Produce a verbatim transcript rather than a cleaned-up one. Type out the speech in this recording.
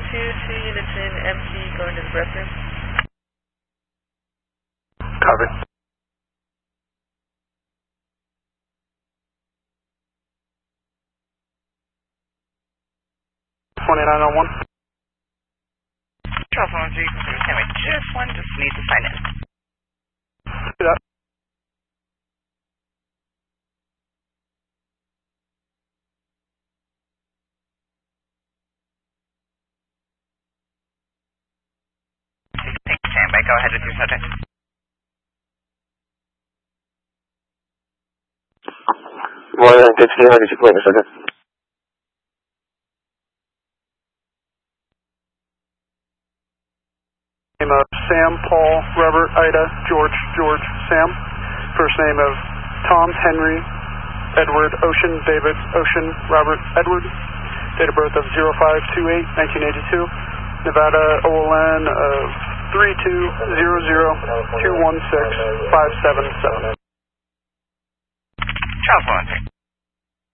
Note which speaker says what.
Speaker 1: two, two units in, M T going to the breath room.
Speaker 2: Copy. twenty-nine oh one.
Speaker 3: twelve one three, we just one, just need to sign in.
Speaker 2: Do that.
Speaker 3: Standby, go ahead with your subject.
Speaker 2: Morning, good to see you. How did you play a second? Name of Sam, Paul, Robert, Ida, George, George, Sam. First name of Tom, Henry, Edward, Ocean, David, Ocean, Robert, Edward. Date of birth of zero five two eight nineteen eighty-two. Nevada O L N of three two zero zero two one six five seven seven.
Speaker 3: twelve one three.